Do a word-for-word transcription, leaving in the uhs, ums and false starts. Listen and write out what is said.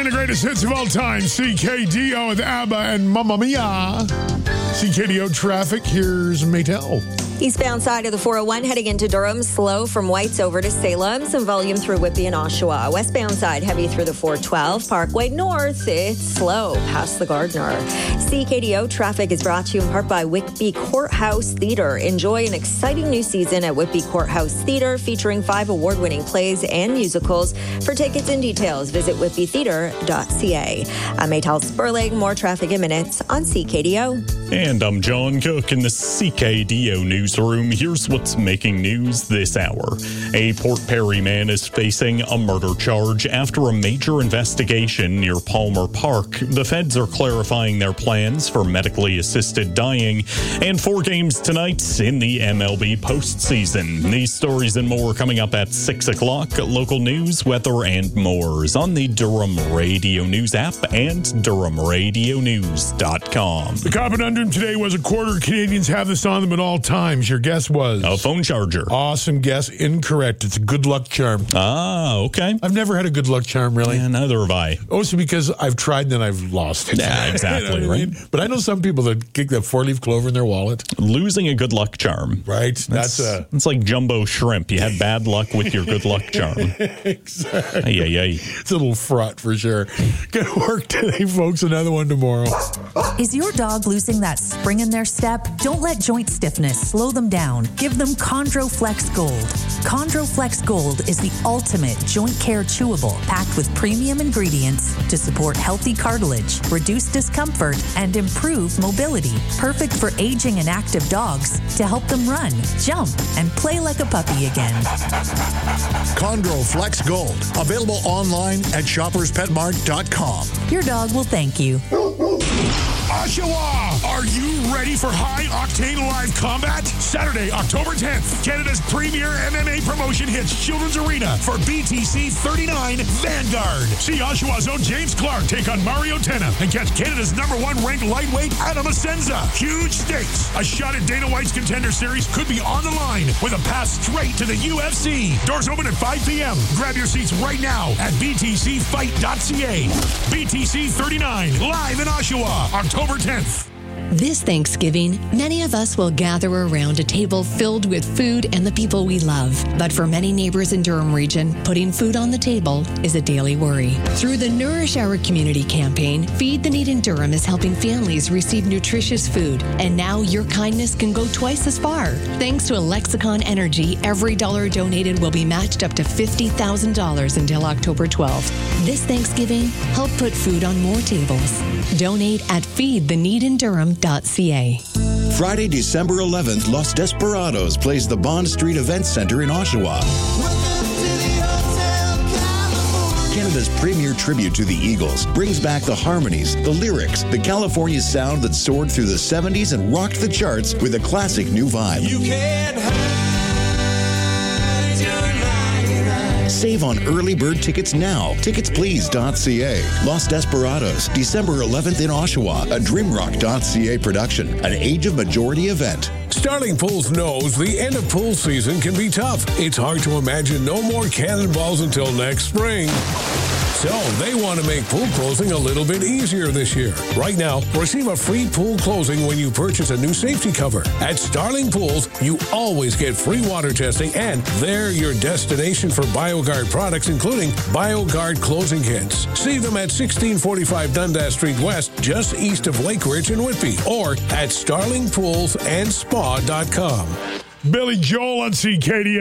Playing the greatest hits of all time, C K D O with ABBA and Mamma Mia. C K D O traffic, here's Maytel. Eastbound side of the four oh one heading into Durham, slow from Whites over to Salem. Some volume through Whitby and Oshawa. Westbound side heavy through the four twelve. Parkway North, it's slow past the Gardner. C K D O traffic is brought to you in part by Whitby Courthouse Theatre. Enjoy an exciting new season at Whitby Courthouse Theatre featuring five award-winning plays and musicals. For tickets and details, visit whitby theatre dot c a. I'm Maytel Sperling. More traffic in minutes on C K D O. And I'm John Cook in the C K D O newsroom. Here's what's making news this hour. A Port Perry man is facing a murder charge after a major investigation near Palmer Park. The feds are clarifying their plans for medically assisted dying. And four games tonight in the M L B postseason. These stories and more coming up at six o'clock. Local news, weather, and more is on the Durham Radio News app and durham radio news dot com. The Common Conundrum today was a quarter of Canadians have this on them at all times. Your guess was? A phone charger. Awesome guess. Incorrect. It's a good luck charm. Ah, okay. I've never had a good luck charm, really. Yeah, neither have I. Also because I've tried and then I've lost it. Yeah, exactly, you know right? I mean? But I know some people that kick that four-leaf clover in their wallet. Losing a good luck charm. Right. That's, That's a... It's like jumbo shrimp. You had bad luck with your good luck charm. Exactly. Ay, ay, ay. It's a little fraught for sure. Good work today, folks. Another one tomorrow. Is your dog losing that spring in their step? Don't let joint stiffness slow them down. Give them ChondroFlex Gold. ChondroFlex Gold is the ultimate joint care chewable packed with premium ingredients to support healthy cartilage, reduce discomfort, and improve mobility. Perfect for aging and active dogs to help them run, jump, and play like a puppy again. ChondroFlex Gold. Available online at shoppers pet mart dot com. Your dog will thank you. Oshawa, are you ready for high-octane live combat? Saturday, October tenth, Canada's premier M M A promotion hits Children's Arena for B T C thirty-nine Vanguard. See Oshawa's own James Clark take on Mario Tenna and catch Canada's number one ranked lightweight Adam Asenza. Huge stakes. A shot at Dana White's Contender Series could be on the line with a pass straight to the U F C. Doors open at five p.m. Grab your seats right now at b t c fight dot c a. B T C thirty-nine, live in Oshawa, October tenth. This Thanksgiving, many of us will gather around a table filled with food and the people we love. But for many neighbors in Durham region, putting food on the table is a daily worry. Through the Nourish Our Community campaign, Feed the Need in Durham is helping families receive nutritious food. And now your kindness can go twice as far. Thanks to Lexicon Energy, every dollar donated will be matched up to fifty thousand dollars until October twelfth. This Thanksgiving, help put food on more tables. Donate at feed the need in durham dot c a. Friday, December eleventh, Los Desperados plays the Bond Street Event Center in Oshawa. Canada's premier tribute to the Eagles brings back the harmonies, the lyrics, the California sound that soared through the seventies and rocked the charts with a classic new vibe. You can't hide your light. Save on early bird tickets now. tickets please dot c a. Los Desperados, December eleventh in Oshawa, a dreamrock dot c a production, an Age of Majority event. Starling Pools knows the end of pool season can be tough. It's hard to imagine no more cannonballs until next spring. So they want to make pool closing a little bit easier this year. Right now, receive a free pool closing when you purchase a new safety cover. At Starling Pools, you always get free water testing, and they're your destination for BioGuard products, including BioGuard closing kits. See them at sixteen forty-five Dundas Street West, just east of Lake Ridge in Whitby, or at starling pools and spa dot com. Billy Joel on C K D O.